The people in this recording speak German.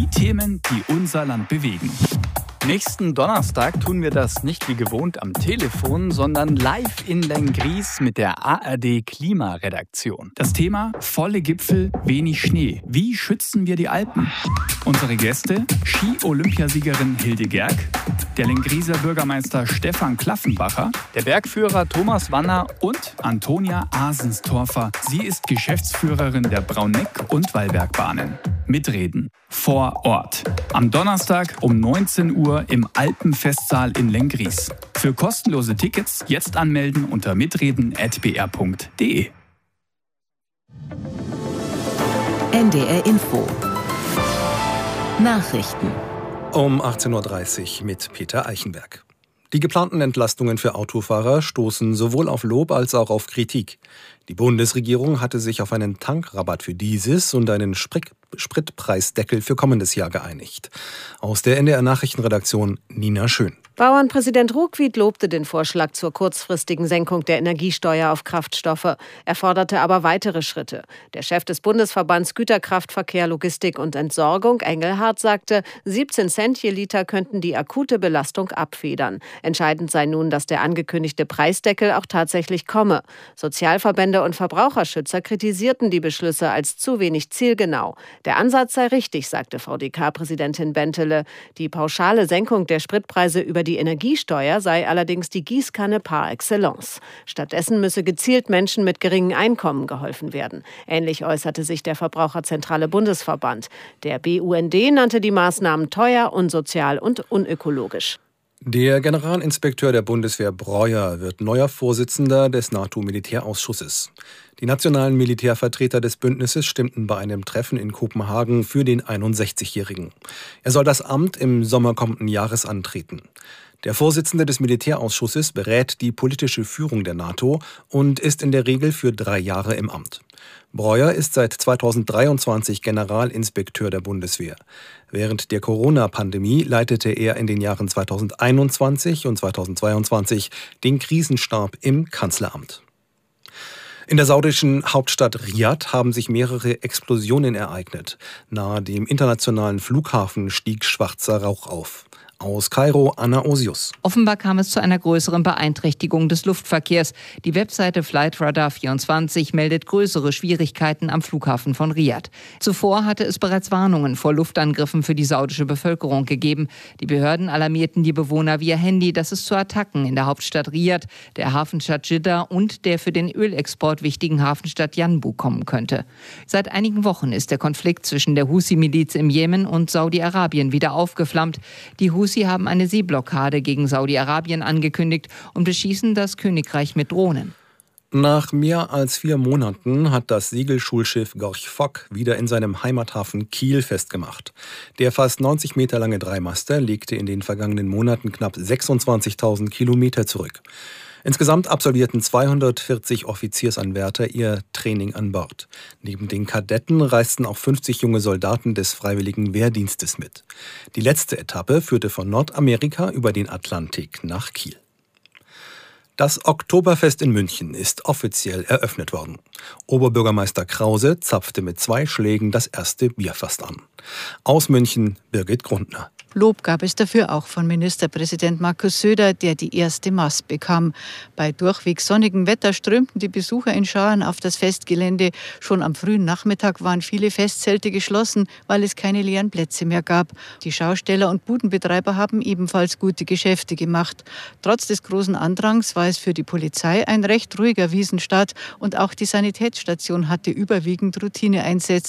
Die Themen, die unser Land bewegen. Nächsten Donnerstag tun wir das nicht wie gewohnt am Telefon, sondern live in Lenggries mit der ARD Klimaredaktion. Das Thema: volle Gipfel, wenig Schnee. Wie schützen wir die Alpen? Unsere Gäste: Ski-Olympiasiegerin Hilde Gerg, der Lengrieser Bürgermeister Stefan Klaffenbacher, der Bergführer Thomas Wanner und Antonia Asenstorfer. Sie ist Geschäftsführerin der Brauneck- und Wallbergbahnen. Mitreden vor Ort. Am Donnerstag um 19 Uhr im Alpenfestsaal in Lenggries. Für kostenlose Tickets jetzt anmelden unter mitreden@br.de. NDR Info. Nachrichten. Um 18.30 Uhr mit Peter Eichenberg. Die geplanten Entlastungen für Autofahrer stoßen sowohl auf Lob als auch auf Kritik. Die Bundesregierung hatte sich auf einen Tankrabatt für dieses und einen Spritpreisdeckel für kommendes Jahr geeinigt. Aus der NDR Nachrichtenredaktion Nina Schön. Bauernpräsident Ruckwied lobte den Vorschlag zur kurzfristigen Senkung der Energiesteuer auf Kraftstoffe. Er forderte aber weitere Schritte. Der Chef des Bundesverbands Güterkraftverkehr, Logistik und Entsorgung, Engelhardt, sagte, 17 Cent je Liter könnten die akute Belastung abfedern. Entscheidend sei nun, dass der angekündigte Preisdeckel auch tatsächlich komme. Sozialverbände und Verbraucherschützer kritisierten die Beschlüsse als zu wenig zielgenau. Der Ansatz sei richtig, sagte VDK-Präsidentin Bentele. Die pauschale Senkung der Spritpreise über die Energiesteuer sei allerdings die Gießkanne par excellence. Stattdessen müsse gezielt Menschen mit geringem Einkommen geholfen werden. Ähnlich äußerte sich der Verbraucherzentrale Bundesverband. Der BUND nannte die Maßnahmen teuer, unsozial und unökologisch. Der Generalinspekteur der Bundeswehr Breuer wird neuer Vorsitzender des NATO-Militärausschusses. Die nationalen Militärvertreter des Bündnisses stimmten bei einem Treffen in Kopenhagen für den 61-Jährigen. Er soll das Amt im Sommer kommenden Jahres antreten. Der Vorsitzende des Militärausschusses berät die politische Führung der NATO und ist in der Regel für 3 Jahre im Amt. Breuer ist seit 2023 Generalinspekteur der Bundeswehr. Während der Corona-Pandemie leitete er in den Jahren 2021 und 2022 den Krisenstab im Kanzleramt. In der saudischen Hauptstadt Riad haben sich mehrere Explosionen ereignet. Nahe dem internationalen Flughafen stieg schwarzer Rauch auf. Aus Kairo, Anna Osius. Offenbar kam es zu einer größeren Beeinträchtigung des Luftverkehrs. Die Webseite Flightradar24 meldet größere Schwierigkeiten am Flughafen von Riad. Zuvor hatte es bereits Warnungen vor Luftangriffen für die saudische Bevölkerung gegeben. Die Behörden alarmierten die Bewohner via Handy, dass es zu Attacken in der Hauptstadt Riad, der Hafenstadt Jeddah und der für den Ölexport wichtigen Hafenstadt Yanbu kommen könnte. Seit einigen Wochen ist der Konflikt zwischen der Husi-Miliz im Jemen und Saudi-Arabien wieder aufgeflammt. Die Husi haben eine Seeblockade gegen Saudi-Arabien angekündigt und beschießen das Königreich mit Drohnen. Nach mehr als 4 Monaten hat das Segelschulschiff Gorch Fock wieder in seinem Heimathafen Kiel festgemacht. Der fast 90 Meter lange Dreimaster legte in den vergangenen Monaten knapp 26.000 Kilometer zurück. Insgesamt absolvierten 240 Offiziersanwärter ihr Training an Bord. Neben den Kadetten reisten auch 50 junge Soldaten des Freiwilligen Wehrdienstes mit. Die letzte Etappe führte von Nordamerika über den Atlantik nach Kiel. Das Oktoberfest in München ist offiziell eröffnet worden. Oberbürgermeister Krause zapfte mit 2 Schlägen das erste Bierfass an. Aus München Birgit Grundner. Lob gab es dafür auch von Ministerpräsident Markus Söder, der die erste Mast bekam. Bei durchweg sonnigem Wetter strömten die Besucher in Scharen auf das Festgelände. Schon am frühen Nachmittag waren viele Festzelte geschlossen, weil es keine leeren Plätze mehr gab. Die Schausteller und Budenbetreiber haben ebenfalls gute Geschäfte gemacht. Trotz des großen Andrangs war es für die Polizei ein recht ruhiger Wiesenstart und auch die Sanitätsstation hatte überwiegend Routineeinsätze.